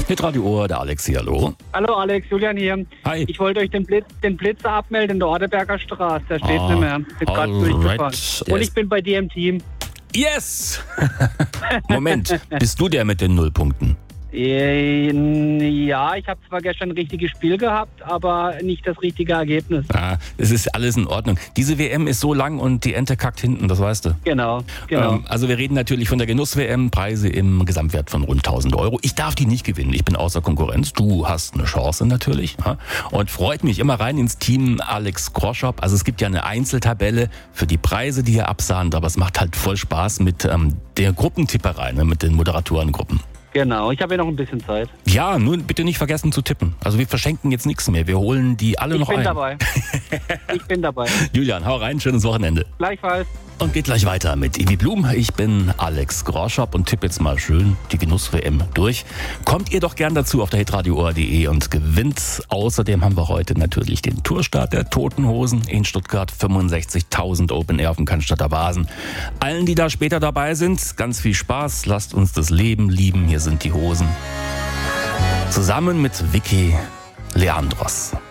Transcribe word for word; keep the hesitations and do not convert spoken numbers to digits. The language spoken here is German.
Hitradio Ohr, der Alex hier, hallo. Hallo Alex, Julian hier. Hi. Ich wollte euch den, Blitz, den Blitzer abmelden in der Orteberger Straße. Der steht Ah, nicht mehr. Bin gerade alright. durchgefahren. Der Und ich ist- bin bei dir im Team. Yes! Moment, bist du der mit den Nullpunkten? Äh, Ja, ich habe zwar gestern ein richtiges Spiel gehabt, aber nicht das richtige Ergebnis. Ah, es ist alles in Ordnung. Diese W M ist so lang und die Ente kackt hinten, das weißt du. Genau, genau. Ähm, also wir reden natürlich von der Genuss-W M, Preise im Gesamtwert von rund tausend Euro. Ich darf die nicht gewinnen, ich bin außer Konkurrenz. Du hast eine Chance natürlich. Ja? Und freut mich immer rein ins Team Alex Groschop. Also es gibt ja eine Einzeltabelle für die Preise, die ihr absahnt, aber es macht halt voll Spaß mit ähm, der Gruppentipperei, ne? Mit den Moderatorengruppen. Genau, ich habe ja noch ein bisschen Zeit. Ja, nur bitte nicht vergessen zu tippen. Also wir verschenken jetzt nichts mehr, wir holen die alle Ich noch bin ein. dabei. Ich bin dabei. Julian, hau rein, schönes Wochenende. Gleichfalls. Und geht gleich weiter mit Ivi Blum. Ich bin Alex Groschop und tippe jetzt mal schön die Genuss-W M durch. Kommt ihr doch gern dazu auf der hitradio ohr punkt de und gewinnt. Außerdem haben wir heute natürlich den Tourstart der Toten Hosen in Stuttgart. fünfundsechzigtausend Open Air auf dem Cannstatter Vasen. Allen, die da später dabei sind, ganz viel Spaß. Lasst uns das Leben lieben. Hier sind die Hosen. Zusammen mit Vicky Leandros.